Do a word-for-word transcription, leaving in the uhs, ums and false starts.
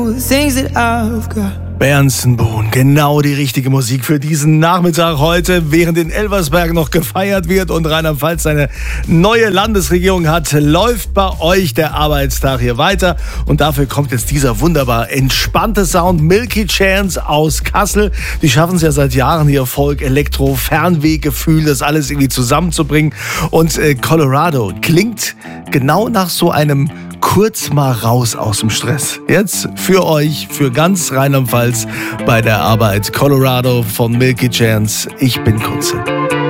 things that I've got. Bernston-Bohn, genau die richtige Musik für diesen Nachmittag heute, während in Elversberg noch gefeiert wird und Rheinland-Pfalz seine neue Landesregierung hat, läuft bei euch der Arbeitstag hier weiter und dafür kommt jetzt dieser wunderbar entspannte Sound. Milky Chance aus Kassel, die schaffen es ja seit Jahren hier Folk, Elektro, Fernwehgefühl, das alles irgendwie zusammenzubringen und äh, Colorado klingt genau nach so einem kurz mal raus aus dem Stress. Jetzt für euch, für ganz Rheinland-Pfalz bei der Arbeit. Colorado von Milky Chance. Ich bin Kunze.